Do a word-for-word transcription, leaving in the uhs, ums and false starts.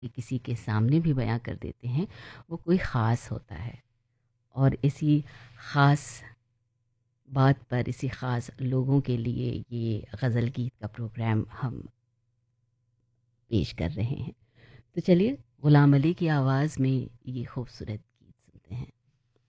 कि किसी के सामने भी बयां कर देते हैं, वो कोई ख़ास होता है। और इसी ख़ास बात पर, इसी ख़ास लोगों के लिए ये गज़ल गीत का प्रोग्राम हम पेश कर रहे हैं। तो चलिए, ग़ुलाम अली की आवाज़ में ये खूबसूरत